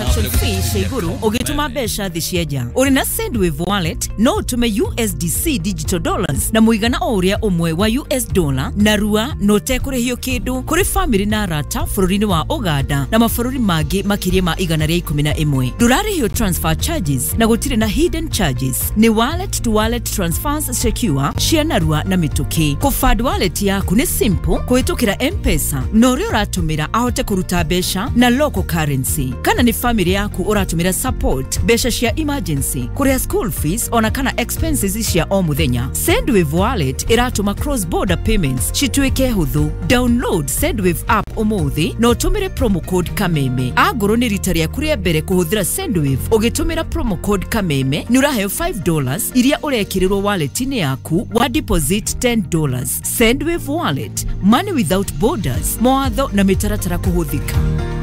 transaction fee sheguru ogituma besha thicieja. Uri na Sendwave wallet no tume USDC digital dollars na muigana oria umwe wa US dollar na rua no tekurihio kindu kuri family na rata fururini wa Uganda na mafururi magi makiria ma igana ria 11. Durarihio transfer charges na gutire na hidden charges. Ni wallet to wallet transfers secure cia narua na mituki. Kufad wallet yaku ni simple kuitukira M-Pesa no uri uratumira ahote kuruta besha na local currency. Kana ni family yaku uratumira support besha cia emergency kuria school fees ona kana expenses cia o muthenya. Sendwave wallet iratuma cross border payments chituike huthu. Download Sendwave app umuthi no tumire promo code kameme. Agoro ni ritaria kuria bere kuhuthira Sendwave ugitumira promo code kameme ni uraheo $5 iria urekirirwo wallet-ini yaku wa deposit $10. Sendwave wallet, money without borders, moatho na mitaratara kuhuthika.